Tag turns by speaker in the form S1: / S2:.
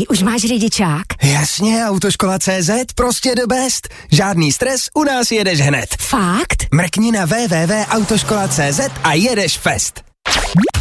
S1: Počkej, už máš řidičák?
S2: Jasně, Autoškola.cz, prostě the best. Žádný stres, u nás jedeš hned.
S1: Fakt?
S2: Mrkni na www.autoškola.cz a jedeš fest.